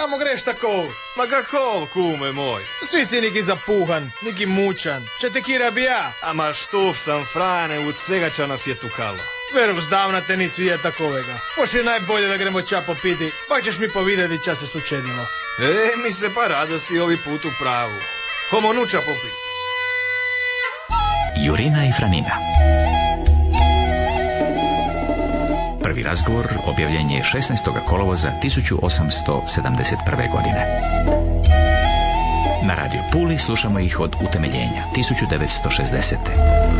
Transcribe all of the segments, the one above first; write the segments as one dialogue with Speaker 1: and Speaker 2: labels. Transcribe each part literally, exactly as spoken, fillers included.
Speaker 1: Kamo greš tako?
Speaker 2: Ma kako, kume moj?
Speaker 1: Svi si neki zapuhan, neki mučan. Če te kira bi ja?
Speaker 2: Ama štuf sam, Frane, od svega ča nas je tukalo.
Speaker 1: Veru, zdavna te nis vija takovega. Poš je najbolje da gremo ča popiti, pa ćeš mi povidjeti ča se sučedilo.
Speaker 2: E, mi se pa rada si ovi put u pravu. Homo nuča popiti.
Speaker 3: Jurina i Franina. Prvi razgovor objavljen je šesnaestog kolovoza tisuću osamsto sedamdeset prve. godine. Na Radio Puli slušamo ih od utemeljenja tisuću devetsto šezdesete.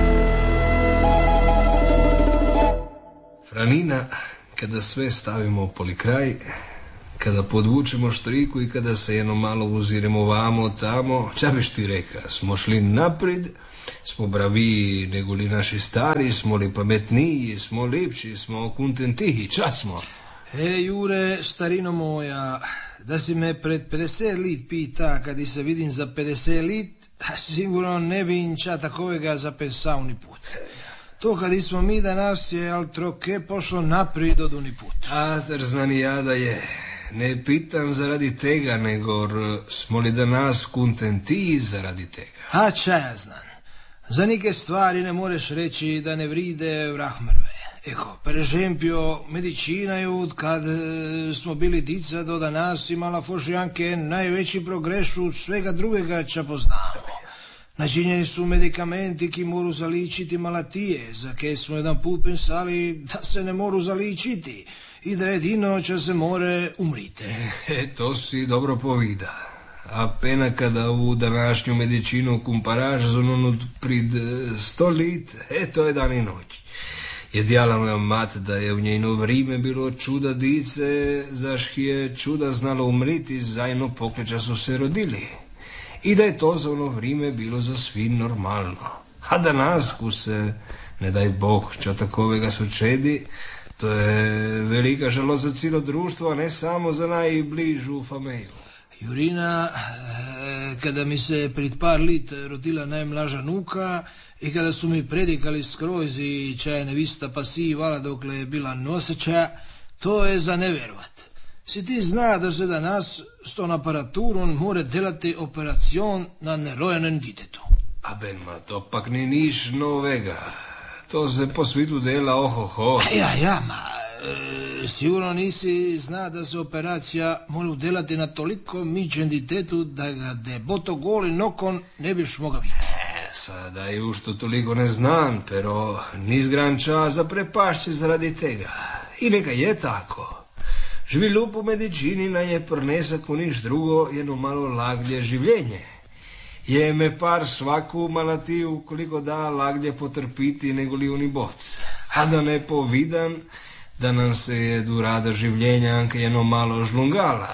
Speaker 4: Franina, kada sve stavimo poli kraj, kada podvučemo štriku i kada se jedno malo uziremo vamo tamo, ča biš ti reka, smo šli naprijed, smo braviji nego li naši stari, smo li pametniji, smo lipši, smo kontentiji, ča smo?
Speaker 5: E, Jure, starino moja, da si me pred pedeset lit pita, kad i se vidim za pedeset lit, sigurno ne bi inča takovega zapesao ni put. To kad smo mi danas je altroke pošlo naprijed od uni put.
Speaker 4: A, znani ja da je, ne pitam zaradi tega, nego smo li danas kontentiji zaradi tega?
Speaker 5: A ča ja znam. Za neke stvari ne moreš reći da ne vride vrahmrve. Eko, per esempio, medicina je od kad smo bili dica do danas imala fošijanke najveći progres od svega drugega ča poznamo. Načinjeni su medikamenti ki moru zaličiti malatije, za ke smo jedan put pensali da se ne moru zaličiti i da jedino će se more umrite.
Speaker 4: E, to si dobro povida. A pena kada u današnju medicinu kumparaš z onom od prid sto lit, e, to je dan i noć. Je djala moja mat da je u njeno vrime bilo čuda dice, zaš je čuda znalo umriti, zajedno pokleća su se rodili. I da je to za ono vrime bilo za svi normalno. A danas, ku se, ne daj Bog, ča takovega sučedi, to je velika žalost za cijelo društvo, a ne samo za najbližu familiju.
Speaker 5: Jurina, kada mi se pred par lit rodila najmlaža nuka i kada su mi predikali skroz i čaja nevista pasivala dokle je bila noseća, to je za neverovat. Si ti zna da se danas s tom aparaturom more delati operacion na nerojenem ditetu?
Speaker 4: A ben, ma to pak ni niš novega. To se po svitu dela ohoho.
Speaker 5: Ja, ja, ma, e, sigurno nisi zna da se operacija mora udelati na toliko mičen ditetu da ga deboto goli nokon ne biš moga vidjeti.
Speaker 4: E, sada ju što toliko ne znam, pero niz gran čas za prepašće zaradi tega. I neka je tako. Živi lup u medicini na je prnesak u niš drugo, jedno malo laglje življenje. Je me par svaku malatiju koliko da laglje potrpiti nego li uni bot. A da ne povidan da nam se je durada življenja anke jedno malo žlungala.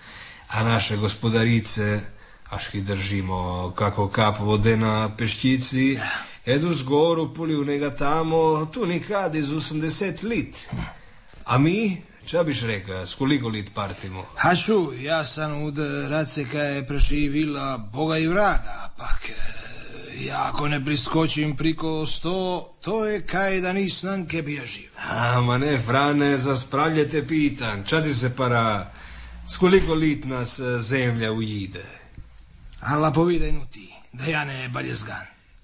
Speaker 4: A naše gospodarice, až ki držimo kako kap vode na peščici, edu zgoru puli u njega tamo, tu nikad iz osemdeset lit. A mi, ča biš reka, s koliko lit partimo?
Speaker 5: Hašu, ja sam od Raceka je preživila Boga i vraga, pak ja ako ne priskočim priko sto, to je kaj da nisam ke bi ja živ.
Speaker 4: A, ma ne, Frane, za spravlje te pitan, ča ti se para, s koliko lit nas zemlja ujide?
Speaker 5: Ala povidaj nu ti, da ja ne baljezgan.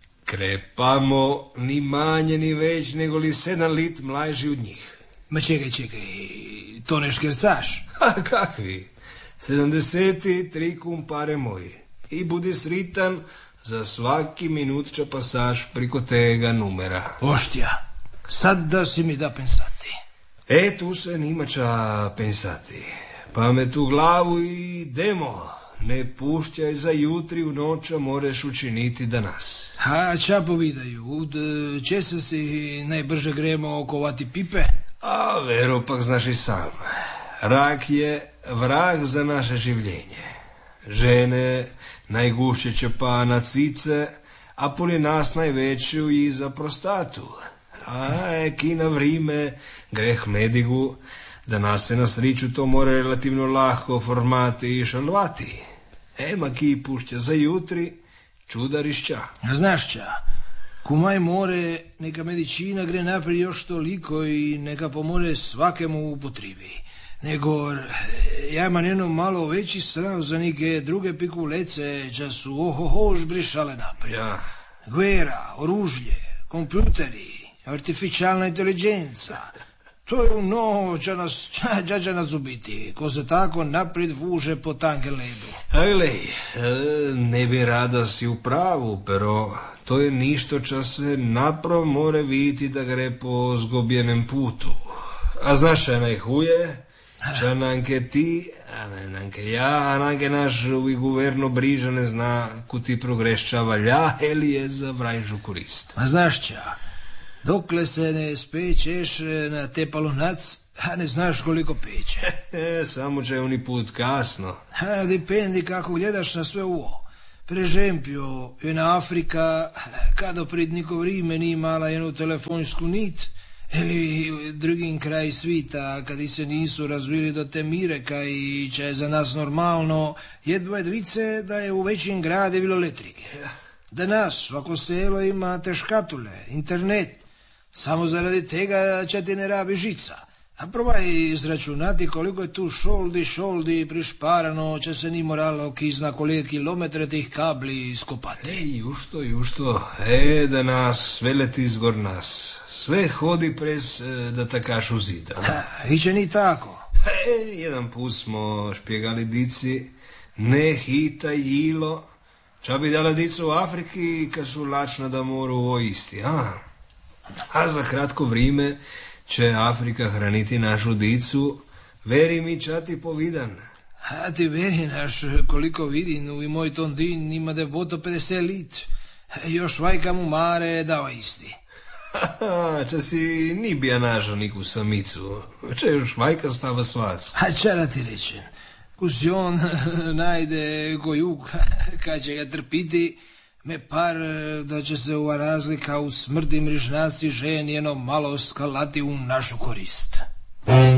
Speaker 4: Krepamo ni manje ni već nego li sedam lit mlaži od njih.
Speaker 5: Ma čekaj, čekaj, to ne škercaš?
Speaker 4: A kakvi? Sedamdeseti tri kumpare moji. I budi sritan za svaki minut ča pasaš priko tega numera.
Speaker 5: Oštja, sad da si mi da pensati.
Speaker 4: E, tu se nima ča pensati. Pamet u glavu i demo. Ne pušćaj za jutri u noća moreš učiniti danas.
Speaker 5: A ča povidaju, ud česa si najbrže gremo okovati pipe?
Speaker 4: A vero, pak znaš i sam. Rak je vrag za naše življenje. Žene najgušće čepa na cice, a poli nas najveću i za prostatu. A eki na vrime greh medigu, da nas se na sriću to more relativno lahko formati i šalvati. Ema ki pušća za jutri, čudarišća.
Speaker 5: Znaš ča, kumaj more, neka medicina gre naprijed još toliko i neka pomore svakemu u potrebi. nego ja imam jedno malo veći strah za neke druge pikulece, ča su ohoho žbrišale naprijed.
Speaker 4: Ja.
Speaker 5: Guerra, oružje, kompjuteri, artificijalna inteligenca. To je ono će nas, će, će nas ubiti, ko se tako naprijed vuže po tanke ledu.
Speaker 4: A glej, ne bi rada si u pravu, pero to je ništo ča se naprav more vidjeti da gre po zgobljenem putu. A znaš šta najhuje? Ča nanke ti, a ne nanke ja, a nanke naš uvi guverno briža ne zna ku ti progrešća valja ili je za vrajžu korist.
Speaker 5: A znaš ča, dokle se ne spečeš na te palonac, a ne znaš koliko peče.
Speaker 4: Samo će oni put kasno.
Speaker 5: A, dipendi kako gledaš na sve ovo. Prežempio, jedna Afrika, kada pred niko vrime ni imala jednu telefonsku nit, ili drugim kraj svita, kad se nisu razvili do te mire, kaj će je za nas normalno, jedva dvice da je u većim grade bilo elektrike. Danas svako selo ima te škatule, internet, samo zaradi tega će ti ne rabi žica. A probaj izračunati koliko je tu šoldi, šoldi prišparano, će se ni moralo ki zna koliko kilometre tih kabli iskopati.
Speaker 4: Ej, jušto, jušto, e, da nas sve leti zgor nas. Sve hodi prez, da takašu zida.
Speaker 5: Ha, iće ni tako.
Speaker 4: E, jedan put smo špjegali dici, ne hita jilo, ča bi dala dica u Afriki, kad su lačna da moru ovo isti, a? A za kratko vrime će Afrika hraniti našu dicu, veri mi ča ti povidan.
Speaker 5: A ti veri naš, koliko vidim, i moj ton din ima devoto pedeset lit, još vajka mu mare dava isti.
Speaker 4: Če si ni bija našo niku samicu, če još vajka stava s vas.
Speaker 5: A če da ti rečem, kus on najde gojuk, kad će ga trpiti, me par da će se ova razlika u smrti mrižnasti žen jedno malo skalati u našu korist.